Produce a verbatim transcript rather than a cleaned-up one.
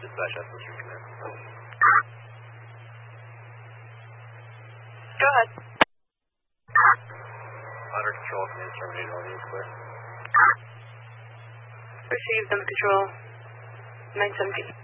Dispatch, that's Mister Command. Go ahead. Under control, command terminate, all units clear. Received, under control, nine seventeen.